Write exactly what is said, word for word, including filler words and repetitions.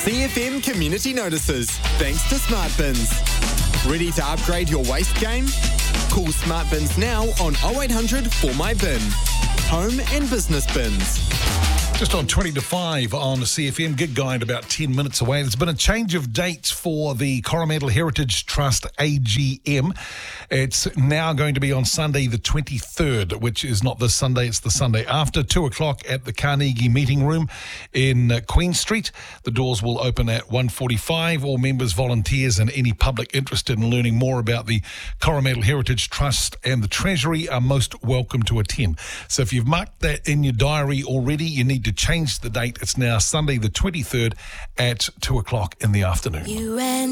C F M Community Notices, thanks to Smart Bins. Ready to upgrade your waste game? Call Smart Bins now on oh eight hundred four M Y bin. Home and business bins. Just on twenty to five on C F M, Gig Guide about ten minutes away. There's been a change of dates for the Coromandel Heritage Trust A G M. It's now going to be on Sunday the twenty-third, which is not this Sunday, it's the Sunday after, two o'clock at the Carnegie Meeting Room in uh, Queen Street. The doors will open at one forty-five. All members, volunteers and any public interested in learning more about the Coromandel Heritage Trust and the Treasury are most welcome to attend. So if you've marked that in your diary already, you need to change the date. It's now Sunday the twenty-third at two o'clock in the afternoon. You and